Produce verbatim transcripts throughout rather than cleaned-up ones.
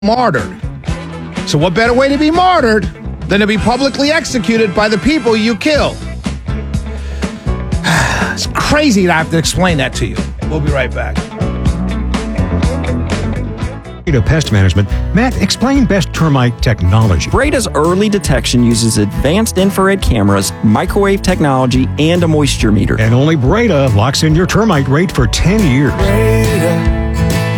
martyred. So what better way to be martyred than to be publicly executed by the people you kill? It's crazy to have to explain that to you. We'll be right back. Pest management. Matt, explain best termite technology. Breda's early detection uses advanced infrared cameras, microwave technology, and a moisture meter. And only Breda locks in your termite rate for ten years. Breda,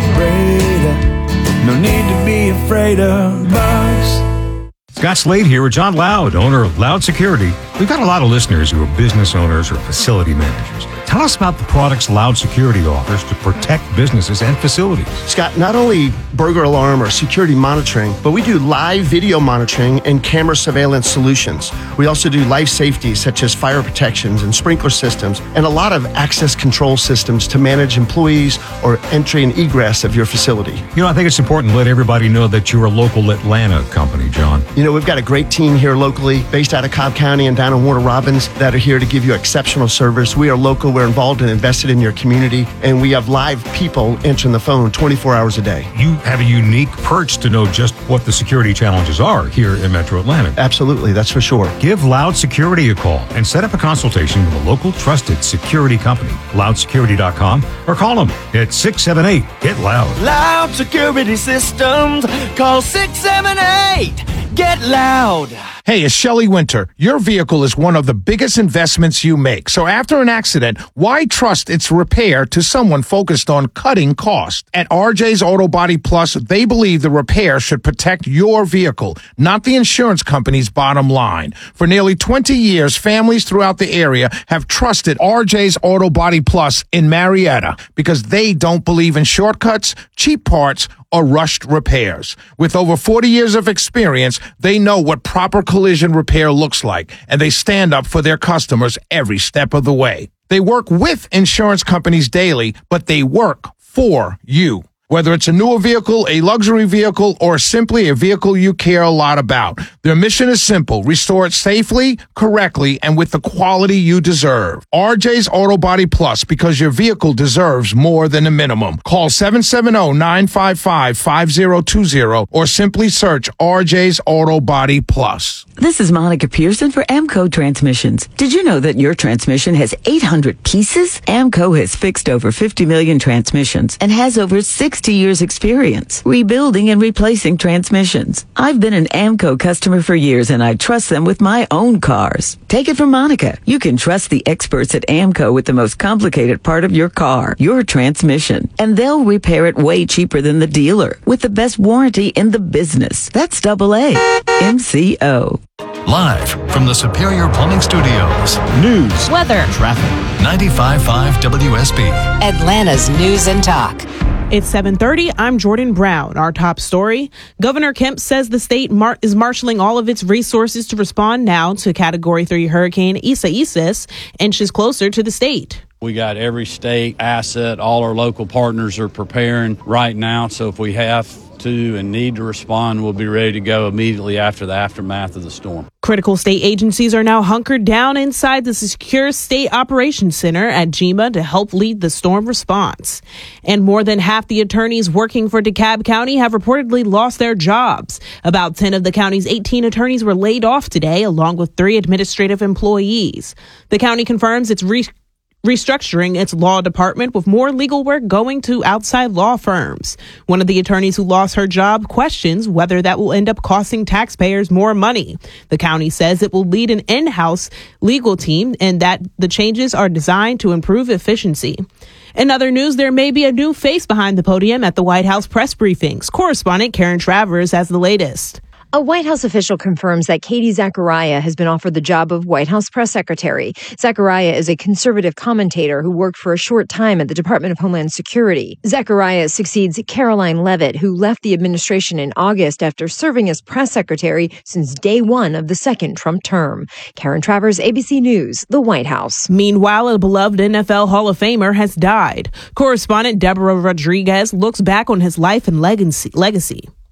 Breda, no need to be afraid of bugs. Scott Slade here with John Loud, owner of Loud Security. We've got a lot of listeners who are business owners or facility managers. Tell us about the products Loud Security offers to protect businesses and facilities. Scott, not only burglar alarm or security monitoring, but we do live video monitoring and camera surveillance solutions. We also do life safety, such as fire protections and sprinkler systems, and a lot of access control systems to manage employees or entry and egress of your facility. You know, I think it's important to let everybody know that you're a local Atlanta company, John. You know, we've got a great team here locally, based out of Cobb County and down in Warner Robins, that are here to give you exceptional service. We are local. We're involved and invested in your community, and we have live people answering the phone twenty-four hours a day. You have a unique perch to know just what the security challenges are here in Metro Atlanta. Absolutely, that's for sure. Give Loud Security a call and set up a consultation with a local trusted security company, loud security dot com, or call them at six seven eight, get loud. Loud Security Systems, call six seven eight, get loud. Hey, it's Shelley Winter. Your vehicle is one of the biggest investments you make. So after an accident, why trust its repair to someone focused on cutting costs? At R J's Auto Body Plus, they believe the repair should protect your vehicle, not the insurance company's bottom line. For nearly twenty years, families throughout the area have trusted R J's Auto Body Plus in Marietta because they don't believe in shortcuts, cheap parts, or rushed repairs. With over forty years of experience, they know what proper collision repair looks like, and they stand up for their customers every step of the way. They work with insurance companies daily, but they work for you. Whether it's a newer vehicle, a luxury vehicle, or simply a vehicle you care a lot about, their mission is simple: restore it safely, correctly, and with the quality you deserve. R J's Auto Body Plus, because your vehicle deserves more than a minimum. Call seven seven zero, nine five five, five zero two zero or simply search R J's Auto Body Plus. This is Monica Pearson for AMCO Transmissions. Did you know that your transmission has eight hundred pieces? AMCO has fixed over fifty million transmissions and has over sixty years experience rebuilding and replacing transmissions. I've been an AMCO customer for years, and I trust them with my own cars. Take it from Monica. You can trust the experts at AMCO with the most complicated part of your car, your transmission, and they'll repair it way cheaper than the dealer with the best warranty in the business. That's double A. M C O. Live from the Superior Plumbing Studios. News, weather, traffic. ninety-five point five W S B. Atlanta's News and Talk. It's seven thirty. I'm Jordan Brown. Our top story. Governor Kemp says the state mar- is marshaling all of its resources to respond now to Category three Hurricane Isaias, inches closer to the state. We got every state asset. All our local partners are preparing right now. So if we have to and need to respond, we'll be ready to go immediately after the aftermath of the storm. Critical state agencies are now hunkered down inside the Secure State Operations Center at GEMA to help lead the storm response. And more than half the attorneys working for DeKalb County have reportedly lost their jobs. About ten of the county's eighteen attorneys were laid off today, along with three administrative employees. The county confirms it's re- restructuring its law department, with more legal work going to outside law firms. One of the attorneys who lost her job questions whether that will end up costing taxpayers more money. The county says it will lead an in-house legal team and that the changes are designed to improve efficiency. In other news, there may be a new face behind the podium at the White House press briefings. Correspondent Karen Travers has the latest. A White House official confirms that Katie Zachariah has been offered the job of White House press secretary. Zachariah is a conservative commentator who worked for a short time at the Department of Homeland Security. Zachariah succeeds Caroline Leavitt, who left the administration in August after serving as press secretary since day one of the second Trump term. Karen Travers, A B C News, the White House. Meanwhile, a beloved N F L Hall of Famer has died. Correspondent Deborah Rodriguez looks back on his life and legacy.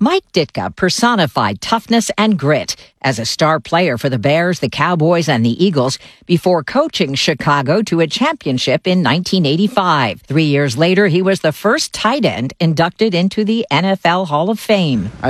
Mike Ditka personified toughness and grit as a star player for the Bears, the Cowboys, and the Eagles before coaching Chicago to a championship in nineteen eighty-five. Three years later, he was the first tight end inducted into the N F L Hall of Fame.